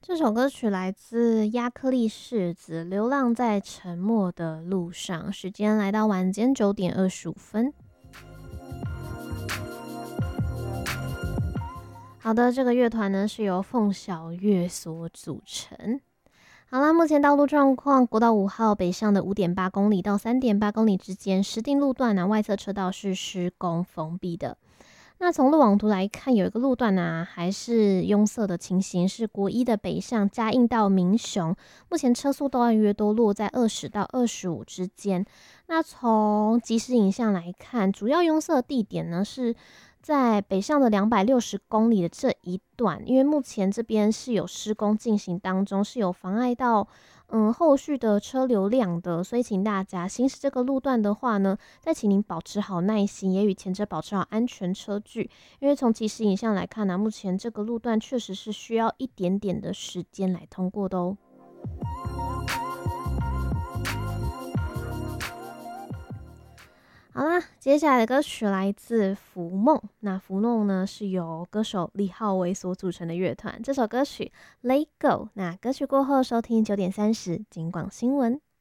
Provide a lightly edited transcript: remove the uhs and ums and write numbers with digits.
这首歌曲来自亚克力柿子，《流浪在沉默的路上》。时间来到晚间9:25。好的，这个乐团呢是由凤小岳所组成。好啦，目前道路状况，国道5号北上的5.8公里到3.8公里之间，石碇路段外侧车道是施工封闭的。那从路网图来看，有一个路段还是拥塞的情形，是国一的北上嘉应到民雄，目前车速大约都落在20到25之间。那从即时影像来看，主要拥塞的地点呢是在北上的260公里的这一段，因为目前这边是有施工进行当中，是有妨碍到后续的车流量的，所以请大家行驶这个路段的话呢，再请您保持好耐心，也与前车保持好安全车距，因为从即时影像来看呢，目前这个路段确实是需要一点点的时间来通过的哦。好啦，接下来的歌曲来自浮梦。那浮梦呢是由歌手李浩维所组成的乐团。这首歌曲《Let Go》。那歌曲过后收听9:30金广新闻。